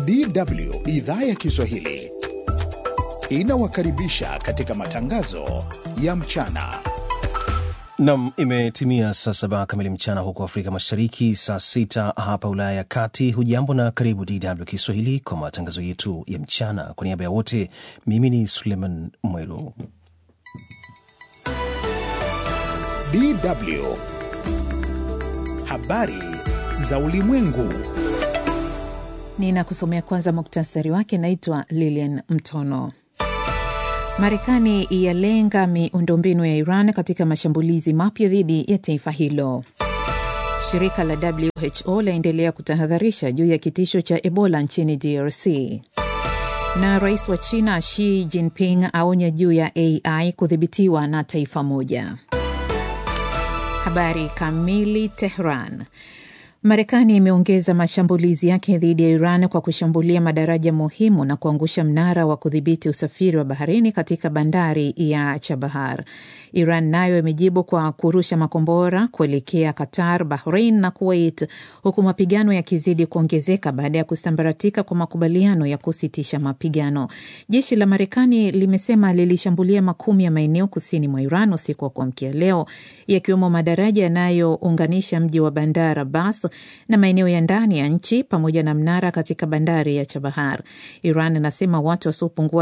DW idhaa ya Kiswahili inawakaribisha katika matangazo ya mchana. Nam, imetimia saa 7 kamili mchana huko Afrika Mashariki, saa 6 hapa Ulaya ya Kati. Hujambo na karibu DW Kiswahili kwa matangazo yetu ya mchana. Kwa niaba ya wote, mimi ni Suleiman Mwelo. DW habari za ulimwengu. Ninakusomea kwanza muktasari wake. Naitwa Lilian Mtono. Marekani yalenga miundombinu ya Iran katika mashambulizi mapya dhidi ya taifa hilo. Shirika la WHO laendelea kutahadharisha juu ya kitisho cha Ebola nchini DRC. Na rais wa China Xi Jinping aonya juu ya AI kudhibitiwa na taifa moja. Habari kamili. Tehran. Marekani imeongeza mashambulizi yake dhidi ya Iran kwa kushambulia madaraja muhimu na kuangusha mnara wa kudhibiti usafiri wa baharini katika bandari ya Chabahar. Iran nayo imejibu kwa kurusha makombora kuelekea Qatar, Bahrain na Kuwait, huku mapigano yakizidi kuongezeka baada ya kusambaratika kwa makubaliano ya kusitisha mapigano. Jeshi la Marekani limesema lilishambulia makumi ya maeneo kusini mwa Iran usiku wa kuamkia leo, yakiwemo madaraja yanayounganisha mji wa Bandar Abbas na maeneo ya ndani ya nchi pamoja na mnara katika bandari ya Chabahar. Iran inasema watu wasiopungua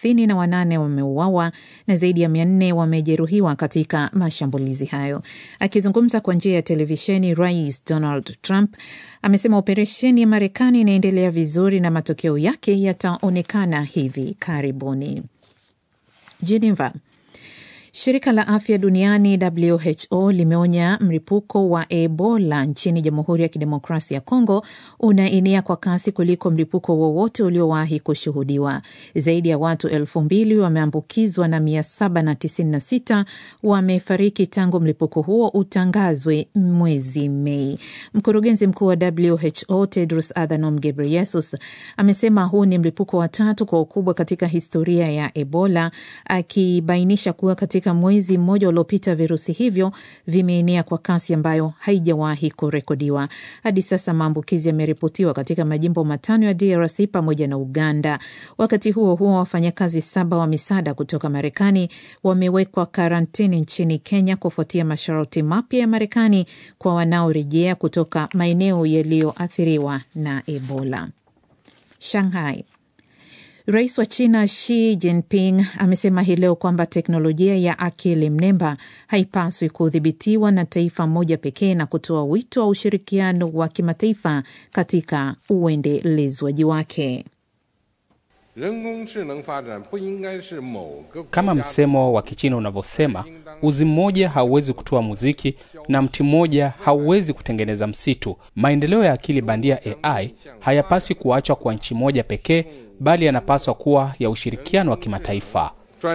38 wameuawa na zaidi ya 400 wamejeruhiwa katika mashambulizi hayo. Akizungumza kwa njia ya televisheni, Rais Donald Trump amesema operesheni ya Marekani inaendelea vizuri na matokeo yake yataonekana hivi karibuni. Geneva. Shirika la Afya Duniani WHO limeonya mlipuko wa Ebola nchini Jamhuri ya Kidemokrasia ya Kongo unaenea kwa kasi kuliko mlipuko wowote uliowahi kushuhudiwa. Zaidi ya watu 2,000 wameambukizwa na 796 wamefariki tangu mlipuko huo utangazwe mwezi Mei. Mkurugenzi mkuu wa WHO Tedros Adhanom Ghebreyesus amesema huu ni mlipuko wa 3 kwa ukubwa katika historia ya Ebola, akibainisha kuwa katika mwezi mmoja uliopita virusi hivyo vimeenea kwa kasi ambayo haijawahi kurekodiwa. Hadi sasa maambukizi yameripotiwa katika majimbo 5 ya DRC pamoja na Uganda. Wakati huo huo, wafanyakazi 7 wa misaada kutoka Marekani wamewekwa karantini nchini Kenya kufuatia masharti mapya ya Marekani kwa wanaorejea kutoka maeneo yaliyoathiriwa na Ebola. Shanghai. Rais wa China Xi Jinping amesema hii leo kwamba teknolojia ya akili mnemba haipaswi kudhibitiwa na taifa moja pekee na kutoa wito wa ushirikiano wa kimataifa katika uendelezwaji wake. Kama msemo wa Kichina unavyosema, uzi mmoja hauwezi kutoa muziki na mti mmoja hauwezi kutengeneza msitu. Maendeleo ya akili bandia AI hayapaswi kuachwa kwa nchi moja pekee, bali yanapaswa kuwa ya ushirikiano wa kimataifa.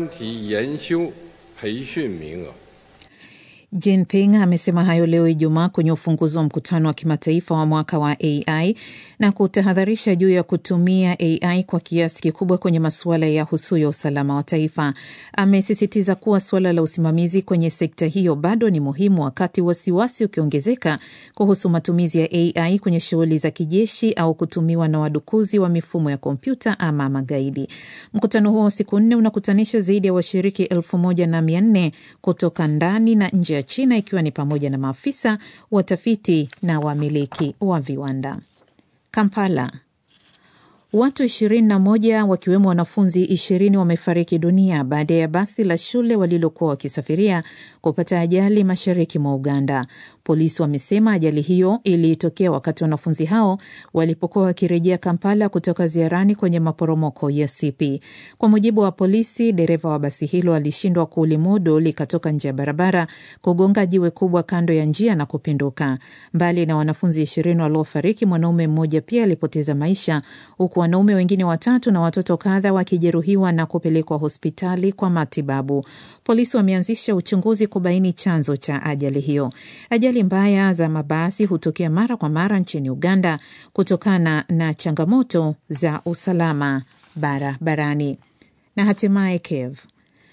Jinping amesema hayo leo Ijumaa kwenye ufunguzi wa mkutano wa kimataifa wa mwaka wa AI na kutahadharisha juu ya kutumia AI kwa kiasi kikubwa kwenye masuala ya husuyo usalama wa taifa. Amesisitiza kuwa suala la usimamizi kwenye sekta hiyo bado ni muhimu, wakati wasiwasi ukiongezeka kuhusu matumizi ya AI kwenye shughuli za kijeshi au kutumiwa na wadukuzi wa mifumo ya kompyuta ama magaidi. Mkutano huo siku 4 unakutanisha zaidi ya washiriki 1,400 kutoka ndani na nje ya China, ikiwa ni pamoja na maafisa, watafiti na wamiliki wa viwanda. Kampala. Watu 21 wakiwemo wanafunzi 20 wamefariki dunia baada ya basi la shule walilokuwa wakisafiria kupata ajali mashariki mwa Uganda. Polisi wamesema ajali hiyo ilitokea wakati wanafunzi hao walipokuwa wakirejea Kampala kutoka ziarani kwenye maporomoko ya Sipi. Kwa mujibu wa polisi, dereva wa basi hilo alishindwa kulimudu likatoka nje ya barabara, kugonga jiwe kubwa kando ya njia na kupinduka. Mbali na wanafunzi 20 waliofariki, mwanaume mmoja pia alipoteza maisha, huku wanaume wengine 3 na watoto kadha wakijeruhiwa na kupelekwa hospitali kwa matibabu. Polisi wameanzisha uchunguzi kubaini chanzo cha ajali hiyo. Ajali mbaya za mabasi hutokea mara kwa mara nchini Uganda kutokana na changamoto za usalama barabarani. Na hatimaye Kiev.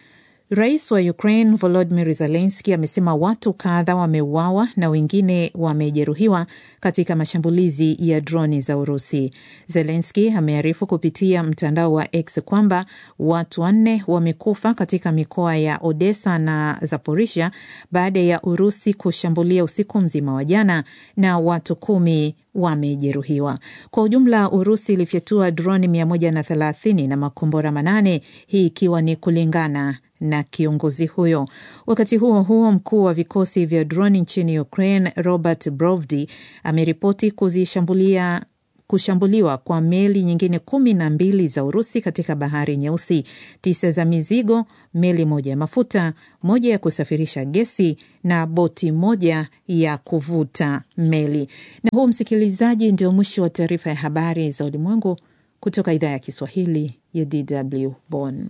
Rais wa Ukraine Volodymyr Zelensky amesema watu kadhaa wameuawa na wengine wamejeruhiwa katika mashambulizi ya droni za Urusi. Zelensky amearifu kupitia mtandao wa X kwamba watu 4 wamekufa katika mikoa ya Odessa na Zaporizhia baada ya Urusi kushambulia usiku mzima wa jana na watu 10 wamejeruhiwa. Kwa ujumla, Urusi ilifyatua droni 130 na makombora 8, hii ikiwa ni kulingana na kiongozi huyo. Wakati huo huo, mkuu wa vikosi vya droni nchini Ukraine Robert Brovdi ameripoti kushambuliwa kwa meli nyingine 12 za Urusi katika Bahari Nyeusi, 9 za mizigo, meli 1 ya mafuta, 1 ya kusafirisha gesi na boti 1 ya kuvuta meli. Na huu, msikilizaji, ndio mwisho wa taarifa ya habari za ulimwengu kutoka idhaa ya Kiswahili ya DW Bonn.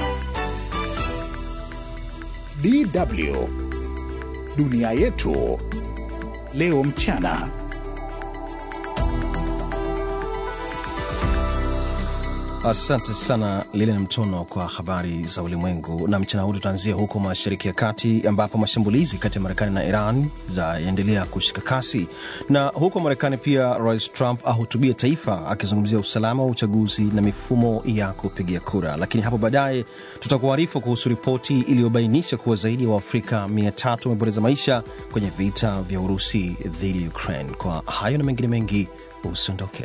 DW Dunia Yetu Leo Mchana. Asante sana Lile na Mtono kwa habari za ulimwengu. Na mchana huu tutaanzia huko Mashariki ya Kati ambapo mashambulizi kati ya Marekani na Iran yaendelea kushika kasi. Na huko Marekani pia Rais Trump ahutubia taifa akizungumzia usalama wa uchaguzi na mifumo ya kupigia kura. Lakini hapo baadaye tutakuarifu kuhusu ripoti iliyobainisha kuwa zaidi ya Waafrika 300 wamepoteza maisha kwenye vita vya Urusi dhidi ya Ukraine. Kwa hayo na mengine mengi, usiondoke.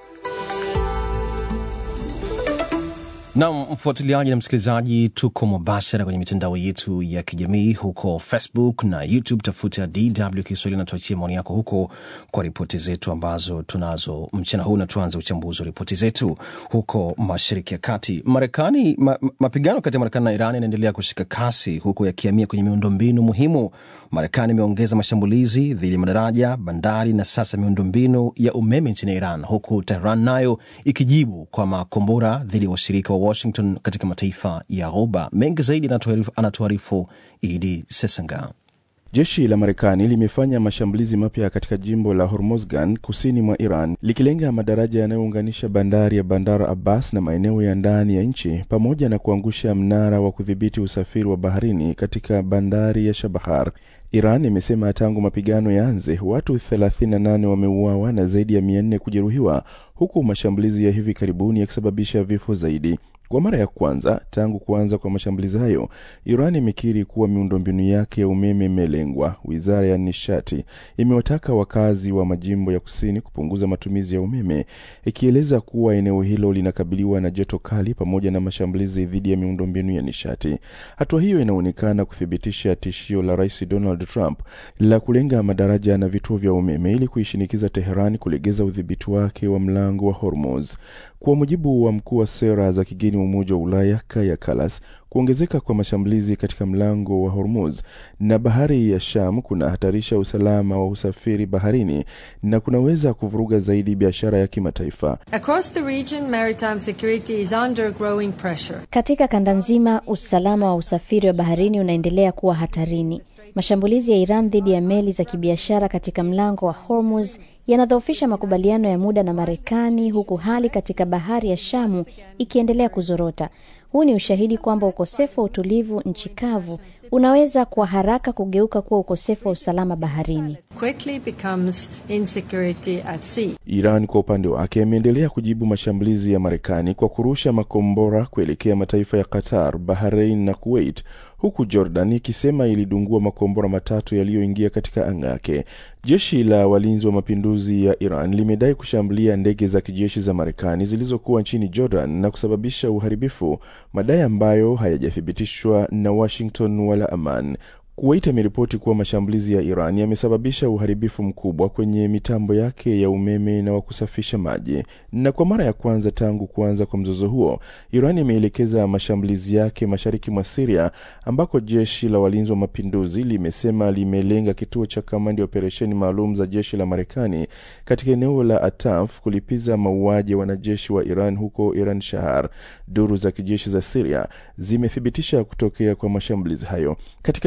Na mfuatiliaji na msikilizaji, tuko mubashara kwenye mitandao yetu ya kijamii huko Facebook na YouTube. Tafuta DW Kiswahili na tuachie maoni yako huko kwa ripoti zetu ambazo tunazo mchana huu. Na tuanze uchambuzi wa ripoti zetu huko Mashariki ya Kati. Marekani, mapigano kati ya Marekani na Iran yanaendelea kushika kasi huko yakihamia kwenye miundombinu muhimu. Marekani imeongeza mashambulizi dhidi ya madaraja, bandari na sasa miundombinu ya umeme nchini Iran, huku Tehran nayo ikijibu kwa makombora dhidi ya washirika wa Washington katika mataifa ya Ghuba. Mengi zaidi anatuarifu Idi Sesanga. Jeshi la Marekani limefanya mashambulizi mapya katika jimbo la Hormozgan kusini mwa Iran, likilenga madaraja yanayounganisha bandari ya Bandar Abbas na maeneo ya ndani ya nchi, pamoja na kuangusha mnara wa kudhibiti usafiri wa baharini katika bandari ya Shabahar. Iran imesema tangu mapigano yaanze watu 38 wameuawa na zaidi ya 400 kujeruhiwa, huku mashambulizi ya hivi karibuni yakisababisha vifo zaidi. Kwa mara ya kwanza tangu kuanza kwa mashambulizi hayo, Iran imekiri kuwa miundombinu yake ya umeme imelengwa. Wizara ya Nishati imewataka wakazi wa majimbo ya kusini kupunguza matumizi ya umeme, ikieleza kuwa eneo hilo linakabiliwa na joto kali pamoja na mashambulizi dhidi ya miundombinu ya nishati. Hatua hiyo inaonekana kuthibitisha tishio la Rais Donald Trump la kulenga madaraja na vituo vya umeme ili kuishinikiza Tehran kulegeza udhibiti wake wa mlango wa Hormuz. Kwa mujibu wa mkuu wa sera za kigeni wa Umoja wa Ulaya Kaja Kallas, kuongezeka kwa mashambulizi katika mlango wa Hormuz na bahari ya Sham kuna hatarisha usalama wa usafiri baharini na kunaweza kuvuruga zaidi biashara ya kimataifa. Across the region, maritime security is under growing pressure. Katika kanda nzima, usalama wa usafiri wa baharini unaendelea kuwa hatarini. Mashambulizi ya Iran dhidi ya meli za kibiashara katika mlango wa Hormuz yanadhoofisha makubaliano ya muda na Marekani, huku hali katika bahari ya Shamu ikiendelea kuzorota. Huu ni ushahidi kwamba ukosefu wa utulivu nchi kavu unaweza kwa haraka kugeuka kuwa ukosefu wa usalama baharini. Quickly becomes insecurity at sea. Iran kwa upande wake imeendelea kujibu mashambulizi ya Marekani kwa kurusha makombora kuelekea mataifa ya Qatar, Bahrain na Kuwait, huku Jordan ikisema ilidungua makombora 3 yaliyoingia katika anga yake. Jeshi la walinzi wa mapinduzi ya Iran limedai kushambulia ndege za kijeshi za Marekani zilizokuwa nchini Jordan na kusababisha uharibifu, madai ambayo hayajathibitishwa na Washington wala Amman. Kuwait imeripoti kuwa mashambulizi ya Iran yamesababisha uharibifu mkubwa kwenye mitambo yake ya umeme na wa kusafisha maji. Na kwa mara ya kwanza tangu kuanza kwa mzozo huo, Iran imeelekeza mashambulizi yake mashariki mwa Syria, ambako jeshi la walinzi wa mapinduzi limesema limelenga kituo cha kamandi ya operesheni maalum za jeshi la Marekani katika eneo la Ataf kulipiza mauaji ya wanajeshi wa Iran huko Iran Shahar. Duru za kijeshi za Syria zimethibitisha kutokea kwa mashambulizi hayo. Katika hatua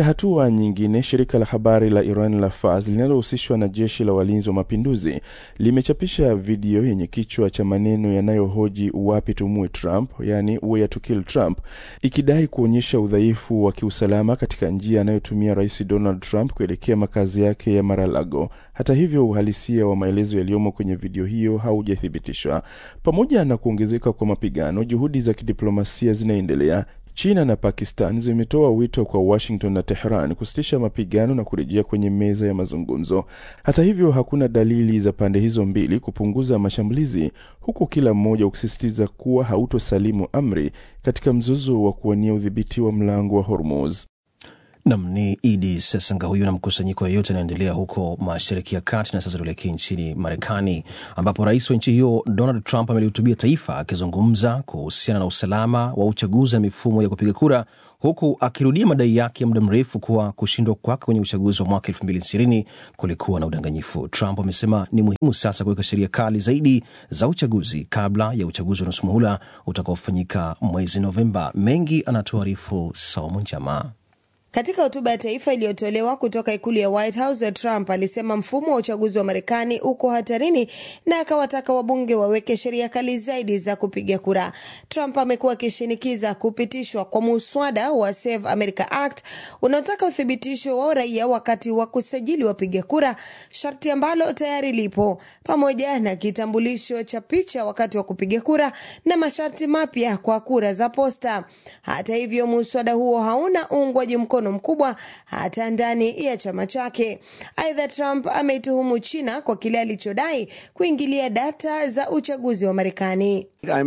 hatua nyingine, shirika la habari la Iran la Fars linalohusishwa na jeshi la walinzi wa mapinduzi limechapisha video yenye kichwa cha maneno yanayohoji wapi tumue Trump, yani where to kill Trump, ikidai kuonyesha udhaifu wa kiusalama katika njia anayotumia Rais Donald Trump kuelekea makazi yake ya Mar-a-Lago. Hata hivyo, uhalisia wa maelezo yaliyomo kwenye video hiyo haujathibitishwa. Pamoja na kuongezeka kwa mapigano, juhudi za kidiplomasia zinaendelea. China na Pakistan zimetoa wito kwa Washington na Tehran kusitisha mapigano na kurejea kwenye meza ya mazungumzo. Hata hivyo, hakuna dalili za pande hizo mbili kupunguza mashambulizi, huku kila mmoja ukisisitiza kuwa hautosalimu amri katika mzozo wa kuwania udhibiti wa mlango wa Hormuz. Nam ni Idi Sesanga huyu, na mkusanyiko yote unaendelea huko Mashariki ya Kati. Na sasa tuelekee nchini Marekani, ambapo rais wa nchi hiyo Donald Trump amelihutubia taifa akizungumza kuhusiana na usalama wa uchaguzi na mifumo ya kupiga kura, huku akirudia madai yake ya muda mrefu kuwa kushindwa kwake kwenye uchaguzi wa mwaka 2020 kulikuwa na udanganyifu. Trump amesema ni muhimu sasa kuweka sheria kali zaidi za uchaguzi kabla ya uchaguzi wa nusu muhula utakaofanyika mwezi Novemba. Mengi anatuarifu Saumu Njama. Katika hotuba ya taifa iliyotolewa kutoka ikulu ya White House, Trump alisema mfumo wa uchaguzi wa Marekani uko hatarini na akawataka wabunge waweke sheria kali zaidi za kupiga kura. Trump amekuwa akishinikiza kupitishwa kwa muswada wa Save America Act unaotaka uthibitisho wa uraia wakati wa kusajili wapiga kura, sharti ambalo tayari lipo, pamoja na kitambulisho cha picha wakati wa kupiga kura na masharti mapya kwa kura za posta. Hata hivyo, muswada huo hauna uungwaji mkono mkubwa hata ndani ya chama chake. Aidha, Trump ameituhumu China kwa kile alichodai kuingilia data za uchaguzi wa Marekani.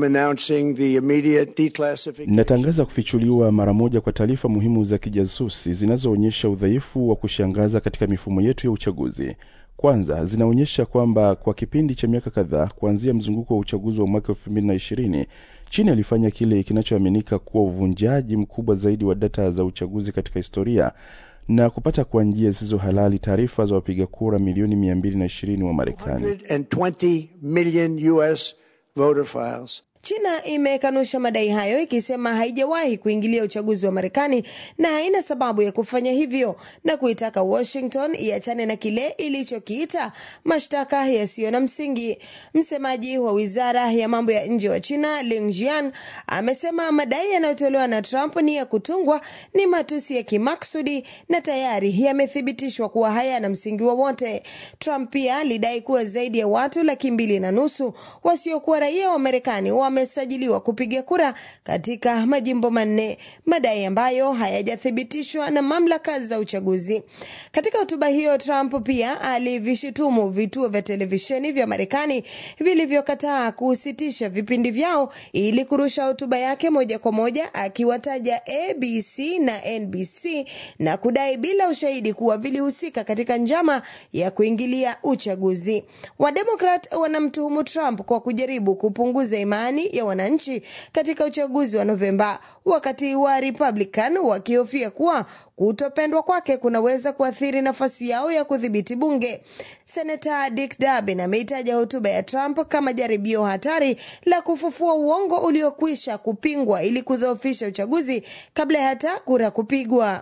Natangaza kufichuliwa mara moja kwa taarifa muhimu za kijasusi zinazoonyesha udhaifu wa kushangaza katika mifumo yetu ya uchaguzi. Kwanza, zinaonyesha kwamba kwa kipindi cha miaka kadhaa kuanzia mzunguko wa uchaguzi wa mwaka 2020, China ilifanya kile kinachoaminika kuwa uvunjaji mkubwa zaidi wa data za uchaguzi katika historia na kupata kwa njia zisizo halali taarifa za wapiga kura milioni 220 wa Marekani. 120 million US voter files. China imekanusha madai hayo, ikisema haijawahi kuingilia uchaguzi wa Marekani na haina sababu ya kufanya hivyo, na kuitaka Washington iachane na kile ilichokiita mashtaka yasiyo na msingi. Msemaji wa wizara ya mambo ya nje wa China, Lin Jian, amesema madai yanayotolewa na Trump ni ya kutungwa, ni matusi ya kimaksudi na tayari yamethibitishwa kuwa hayana msingi wowote. Trump pia alidai kuwa zaidi ya watu 2.5 wasiokuwa raia wa Marekani wamesajiliwa kupiga kura katika majimbo 4, madai ambayo hayajathibitishwa na mamlaka za uchaguzi. Katika hotuba hiyo, Trump pia alivishitumu vituo vya televisheni vya Marekani vilivyokataa kusitisha vipindi vyao ili kurusha hotuba yake moja kwa moja, akiwataja ABC na NBC na kudai bila ushahidi kuwa vilihusika katika njama ya kuingilia uchaguzi. Wademokrat wanamtuhumu Trump kwa kujaribu kupunguza imani ya wananchi katika uchaguzi wa Novemba, wakati wa Republican wakihofia kuwa kutopendwa kwake kunaweza kuathiri nafasi yao ya kudhibiti bunge. Senator Dick Durbin ameitaja hotuba ya Trump kama jaribio hatari la kufufua uongo uliokwisha kupingwa ili kudhoofisha uchaguzi kabla hata kura kupigwa.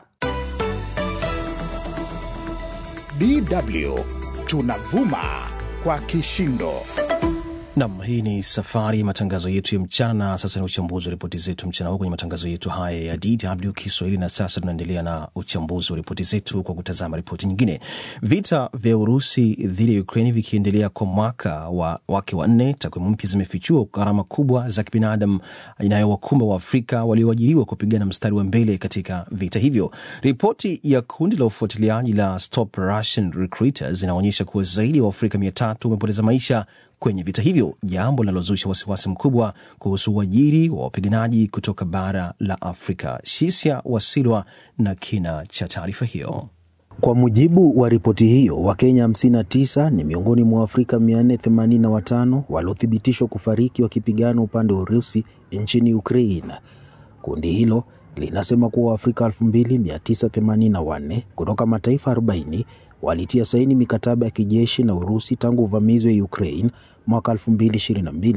DW tunavuma kwa kishindo. Nam, hii ni safari ya matangazo yetu ya mchana. Sasa ni uchambuzi wa ripoti zetu mchana huu kwenye matangazo yetu haya ya DW Kiswahili. Na sasa tunaendelea na uchambuzi wa ripoti zetu kwa kutazama ripoti nyingine. Vita vya Urusi dhidi ya Ukraine vikiendelea kwa mwaka wake wa 4, takwimu mpya zimefichua gharama kubwa za kibinadamu inayowakumba wa Afrika walioajiriwa kupigana mstari wa mbele katika vita hivyo. Ripoti ya kundi la ufuatiliaji la Stop Russian Recruiters inaonyesha kuwa zaidi ya Waafrika 300 wamepoteza maisha kwenye vita hivyo, jambo linalozusha wasiwasi mkubwa kuhusu uajiri wa wapiganaji kutoka bara la Afrika. Shisia Wasilwa na kina cha taarifa hiyo. Kwa mujibu wa ripoti hiyo, Wakenya 59 ni miongoni mwa Afrika 485 waliothibitishwa kufariki wakipigana upande wa Urusi nchini Ukraine. Kundi hilo linasema kuwa Afrika 2984 kutoka mataifa 40 walitia saini mikataba ya kijeshi na Urusi tangu uvamizi wa Ukraine mwaka 2022,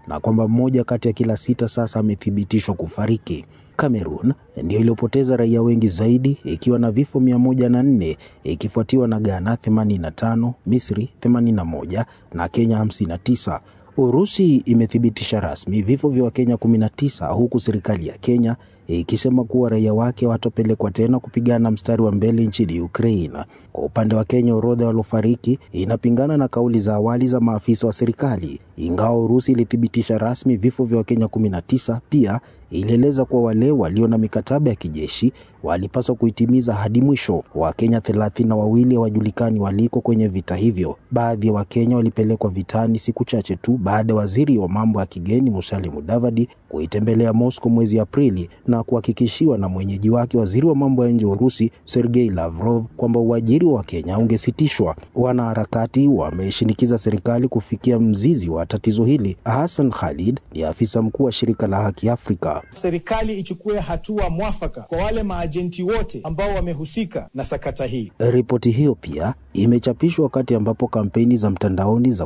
na kwamba 1 kati ya kila 6 sasa amethibitishwa kufariki. Cameroon ndio iliyopoteza raia wengi zaidi ikiwa na vifo 104, ikifuatiwa na Ghana 85, Misri 81 na Kenya 59. Urusi imethibitisha rasmi vifo vya Wakenya 19, huku serikali ya Kenya ikisema kuwa raia wake watapelekwa tena kupigana mstari wa mbele nchini Ukraine. Kwa upande wa Kenya, orodha waliofariki inapingana na kauli za awali za maafisa wa serikali. Ingawa Urusi ilithibitisha rasmi vifo vya Wakenya 19, pia ilieleza kuwa wale walio na mikataba ya kijeshi walipaswa kuitimiza hadi mwisho. Wakenya 32 hawajulikani waliko kwenye vita hivyo. Baadhi ya Wakenya walipelekwa vitani siku chache tu baada ya waziri wa mambo ya kigeni Musalia Mudavadi kuitembelea Moscow mwezi Aprili na kuhakikishiwa na mwenyeji wake waziri wa mambo ya nje wa Urusi Sergei Lavrov kwamba uajiri wa Kenya ungesitishwa. Wanaharakati wameshinikiza serikali kufikia mzizi wa tatizo hili. Hassan Khalid ni afisa mkuu wa shirika la Haki Afrika. Serikali ichukue hatua mwafaka kwa wale maajenti wote ambao wamehusika na sakata hii. Ripoti hiyo pia imechapishwa wakati ambapo kampeni za mtandaoni za